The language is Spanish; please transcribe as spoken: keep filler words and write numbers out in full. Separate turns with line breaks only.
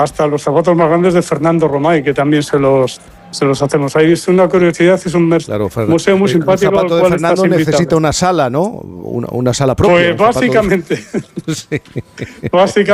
hasta los zapatos más grandes de Fernando Romay, que también se los, se los hacemos. Ahí es una curiosidad, es un claro, Fer- museo muy simpático.
El zapato de Fernando necesita una sala, ¿no? Una, una sala propia.
Pues básicamente. Sí. Básicamente.